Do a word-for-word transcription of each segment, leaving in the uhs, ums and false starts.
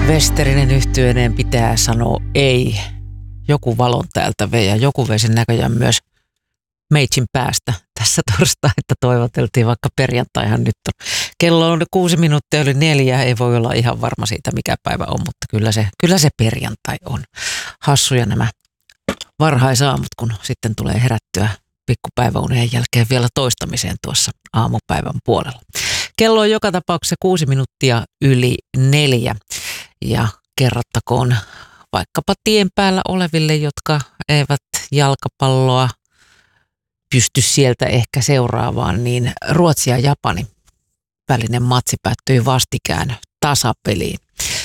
Westerinen yhtyeineen pitää sanoa ei. Joku valon täältä vei ja joku vei sen näköjään myös meitsin päästä tässä torstai, että toivoteltiin, vaikka perjantaihan nyt on. Kello on kuusi minuuttia yli neljä, ei voi olla ihan varma siitä mikä päivä on, mutta kyllä se, kyllä se perjantai on. Hassuja nämä varhaisaamut, kun sitten tulee herättyä pikkupäiväunien jälkeen vielä toistamiseen tuossa aamupäivän puolella. Kello on joka tapauksessa kuusi minuuttia yli neljä ja kerrottakoon vaikkapa tien päällä oleville, jotka eivät jalkapalloa pysty sieltä ehkä seuraavaan, niin Ruotsi ja Japani välinen matsi päättyi vastikään tasapeliin.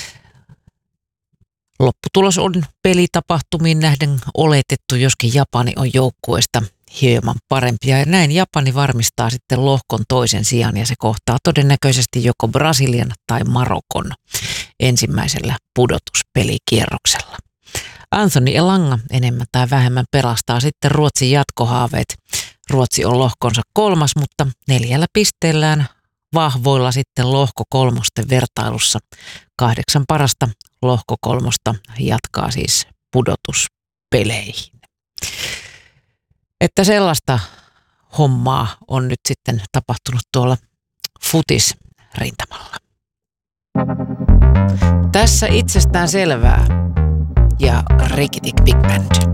Lopputulos on pelitapahtumiin nähden oletettu, joskin Japani on joukkueesta hieman parempia. Ja näin Japani varmistaa sitten lohkon toisen sijaan ja se kohtaa todennäköisesti joko Brasilian tai Marokon ensimmäisellä pudotuspelikierroksella. Anthony Elanga enemmän tai vähemmän pelastaa sitten Ruotsin jatkohaaveet. Ruotsi on lohkonsa kolmas, mutta neljällä pisteellään vahvoilla sitten lohko kolmosten vertailussa. Kahdeksan parasta lohko kolmosta jatkaa siis pudotuspeleihin. Että sellaista hommaa on nyt sitten tapahtunut tuolla futisrintamalla. Tässä itsestään selvää ja Rikitik Big Band.